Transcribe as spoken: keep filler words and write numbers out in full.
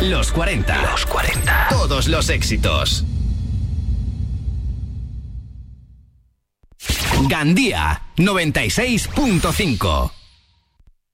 Los cuarenta. Los cuarenta. Todos los éxitos. Gandía noventa y seis punto cinco.